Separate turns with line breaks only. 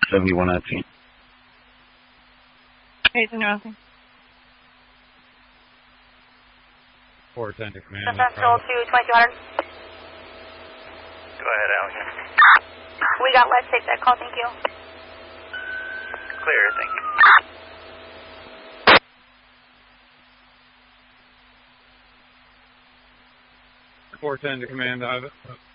7119.
Hey, it's interesting.
410 to command.
Central to 2200.
Go ahead, Alex.
We got let's take that call, thank you.
Clear, thank you.
410 to command.